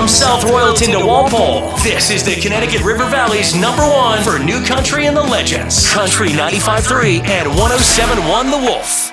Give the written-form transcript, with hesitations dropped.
From South Royalton to Walpole, this is the Connecticut River Valley's #1 for new country and the legends. Country 95.3 and 107.1 The Wolf.